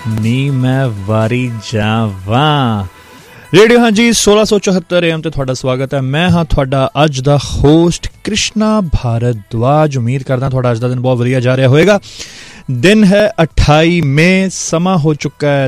ਨੀ ਮੈਂ ਵਾਰੀ ਜਾਵਾਂ। ਰੇਡੀਓ ਹਾਂਜੀ 1674 AM ਤੇ ਤੁਹਾਡਾ ਸਵਾਗਤ ਹੈ। ਮੈਂ ਹਾਂ ਤੁਹਾਡਾ ਅੱਜ ਦਾ ਹੋਸਟ ਕ੍ਰਿਸ਼ਨਾ ਭਾਰਦਵਾਜ। ਉਮੀਦ ਕਰਦਾ ਤੁਹਾਡਾ ਅੱਜ ਦਾ ਦਿਨ ਬਹੁਤ ਵਧੀਆ ਜਾ ਰਿਹਾ ਹੋਏਗਾ। ਦਿਨ ਹੈ 28 ਮਈ, ਸਮਾਂ ਹੋ ਚੁੱਕਾ ਹੈ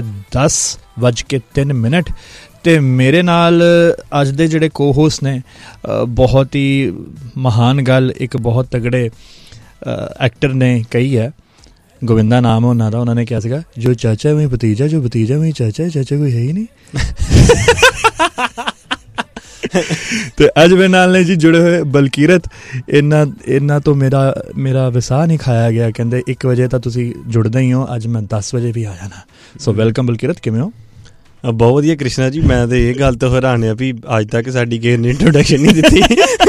10:03 ਤੇ ਮੇਰੇ ਨਾਲ ਅੱਜ ਦੇ ਜਿਹੜੇ ਕੋ ਹੋਸਟ ਨੇ ਬਹੁਤ ਹੀ ਮਹਾਨ ਗੱਲ ਇੱਕ ਬਹੁਤ ਤਗੜੇ ਐਕਟਰ ਨੇ ਕਹੀ ਹੈ। ਗੋਵਿੰਦਾ ਨਾਮ ਹੈ ਉਹਨਾਂ ਦਾ। ਉਹਨਾਂ ਨੇ ਕਿਹਾ ਸੀਗਾ ਜੋ ਚਾਚਾ ਵਹੀਂ ਭਤੀਜਾ, ਜੋ ਭਤੀਜਾ ਵਹੀਂ ਚਾਚਾ, ਚਾਚਾ ਕੋਈ ਹੈ ਹੀ ਨਹੀਂ। ਤੇ ਅੱਜ ਮੇਰੇ ਨਾਲ ਨੇ ਜੀ ਜੁੜੇ ਹੋਏ ਬਲਕੀਰਤ। ਇਹਨਾਂ ਤੋਂ ਮੇਰਾ ਵਿਸਾਹ ਨਹੀਂ ਖਾਇਆ ਗਿਆ। ਕਹਿੰਦੇ 1 ਵਜੇ ਤਾਂ ਤੁਸੀਂ ਜੁੜਦੇ ਹੀ ਹੋ, ਅੱਜ ਮੈਂ 10 ਵਜੇ ਵੀ ਆ ਜਾਣਾ। ਸੋ ਵੈਲਕਮ ਬਲਕੀਰਤ, ਕਿਵੇਂ ਹੋ? ਬਹੁਤ ਵਧੀਆ ਕ੍ਰਿਸ਼ਨਾ ਜੀ। ਮੈਂ ਤਾਂ ਇਹ ਗੱਲ ਤੋਂ ਹੈਰਾਨ ਆ ਵੀ ਅੱਜ ਤੱਕ ਸਾਡੀ ਕਿਸੇ ਨੇ ਇੰਟਰੋਡਕਸ਼ਨ ਨਹੀਂ ਦਿੱਤੀ।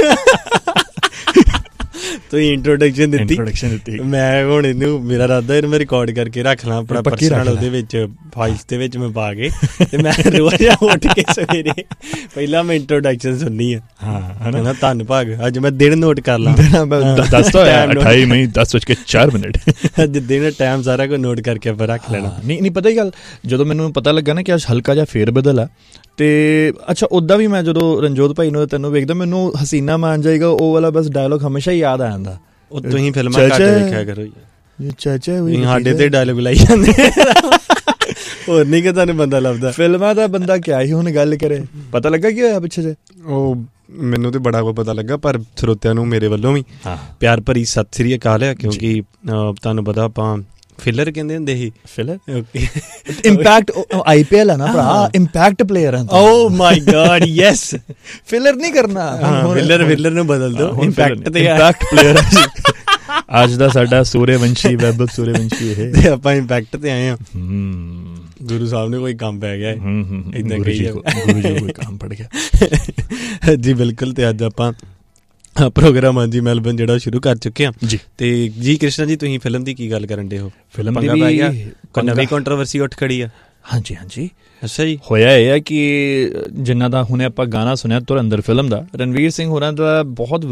ਤੁਸੀਂ ਇੰਟਰੋਡਕਸ਼ਨ ਦਿੱਤੀ। ਮੈਂ ਹੁਣ ਇਹਨੂੰ ਮੇਰਾ ਇਰਾਦਾ ਇਹਨੂੰ ਮੈਂ ਰਿਕਾਰਡ ਕਰਕੇ ਰੱਖ ਲਾਂ ਆਪਣਾ ਪਰਸਨਲ ਉਹਦੇ ਵਿੱਚ ਫਾਈਲਸ ਦੇ ਵਿੱਚ ਮੈਂ ਪਾ ਕੇ, ਤੇ ਮੈਂ ਰੋਜ਼ ਉੱਠ ਕੇ ਸਵੇਰੇ ਪਹਿਲਾਂ ਮੈਂ ਇੰਟਰੋਡਕਸ਼ਨ ਸੁਣਨੀ ਆ। ਹਾਂ ਧੰਨ ਭਾਗ। ਅੱਜ ਮੈਂ ਦਿਨ ਨੋਟ ਕਰ ਲਾਂ। 28 ਮਈ 10:04 ਦਿਨ ਟਾਈਮ ਸਾਰਾ ਕੁਝ ਨੋਟ ਕਰਕੇ ਆਪਾਂ ਰੱਖ ਲੈਣਾ। ਨਹੀਂ ਪਤਾ ਹੀ ਗੱਲ, ਜਦੋਂ ਮੈਨੂੰ ਪਤਾ ਲੱਗਾ ਨਾ ਕਿ ਅੱਜ ਹਲਕਾ ਜਿਹਾ ਫੇਰ ਬਦਲ ਆ ਤੇ ਅੱਛਾ ਉੱਦਾਂ ਵੀ ਮੈਂ ਜਦੋਂ ਰਣਜੋਤ ਭਾਈ ਨੂੰ ਤੈਨੂੰ ਵੇਖਦਾ ਮੈਨੂੰ ਹਸੀਨਾ ਮਾਨ ਜਾਏਗਾ ਉਹ ਵਾਲਾ ਬਸ ਡਾਇਲੋਗ ਹਮੇਸ਼ਾ ਹੀ ਯਾਦ ਆ ਜਾਂਦਾ। ਉਹ ਤੁਸੀਂ ਫਿਲਮਾਂ ਘੱਟ ਵੇਖਿਆ ਕਰੋ ਚਾਚਾ, ਸਾਡੇ ਤੇ ਡਾਇਲੋਗ ਲਾਈ ਜਾਂਦੇ। ਹੋਰ ਨਹੀਂ ਕਿ ਤੁਹਾਨੂੰ ਬੰਦਾ ਲੱਭਦਾ। ਫਿਲਮਾਂ ਦਾ ਬੰਦਾ ਕਿਆ ਹੀ ਹੁਣ ਗੱਲ ਕਰੇ। ਪਤਾ ਲੱਗਾ ਕੀ ਹੋਇਆ ਪਿੱਛੇ ਜੇ? ਉਹ ਮੈਨੂੰ ਤੇ ਬੜਾ ਕੁਝ ਪਤਾ ਲੱਗਾ, ਪਰ ਸਰੋਤਿਆਂ ਨੂੰ ਮੇਰੇ ਵੱਲੋਂ ਵੀ ਪਿਆਰ ਭਰੀ ਸਤਿ ਸ੍ਰੀ ਅਕਾਲ ਹੈ। ਕਿਉਂਕਿ ਤੁਹਾਨੂੰ ਪਤਾ ਆਪਾਂ ਫਿਲਰ ਕਹਿੰਦੇ ਹੁੰਦੇ ਸੀ। ਫਿਲਰ ਇੰਪੈਕਟ IPL ਹੈ ਨਾ ਭਰਾ, ਇੰਪੈਕਟ ਪਲੇਅਰ ਹੈ। ਓ ਮਾਈ ਗॉड ਯੈਸ। ਫਿਲਰ ਨਹੀਂ ਕਰਨਾ, ਫਿਲਰ ਨੂੰ ਬਦਲ ਦਿਓ, ਇੰਪੈਕਟ ਪਲੇਅਰ। ਅੱਜ ਦਾ ਸਾਡਾ ਸੂਰਯਵੰਸ਼ੀ, ਵੈਭਵ ਸੂਰਯਵੰਸ਼ੀ ਇਹ ਤੇ ਆਪਾਂ ਇੰਪੈਕਟ ਤੇ ਆਏ ਹਾਂ। ਗੁਰੂ ਸਾਹਿਬ ਨੇ ਕੋਈ ਕੰਮ ਪੈ ਗਿਆ ਏਦਾਂ ਕਹੀ ਗੁਰੂ ਜੀ ਕੋਈ ਕੰਮ ਪੜ ਗਿਆ ਜੀ। ਬਿਲਕੁਲ। ਤੇ ਅੱਜ ਆਪਾਂ ਪ੍ਰੋਗਰਾਮ ਹਾਂਜੀ ਮੈਲਬਨ ਜਿਹੜਾ ਸ਼ੁਰੂ ਕਰ ਚੁੱਕੇ ਹਾਂ ਜੀ। ਤੇ ਜੀ ਕ੍ਰਿਸ਼ਨਾ ਜੀ ਤੁਸੀਂ ਫਿਲਮ ਦੀ ਕੀ ਗੱਲ ਕਰਨ ਡੇ ਹੋ? ਫਿਲਮ ਦੀ ਵੀ ਨਵੀਂ ਕੰਟਰੋਵਰਸੀ ਉੱਠ ਖੜੀ ਆ। ਹਾਂਜੀ ਅੱਛਾ ਜੀ। ਹੋਇਆ ਇਹ ਹੈ ਕਿ ਜਿਨ੍ਹਾਂ ਦਾ ਹੁਣੇ ਆਪਾਂ ਗਾਣਾ ਸੁਣਿਆ ਧੁਰੰਦਰ ਫਿਲਮ ਦਾ, ਰਣਵੀਰ ਸਿੰਘ ਹੋਰਾਂ ਦਾ ਬਹੁਤ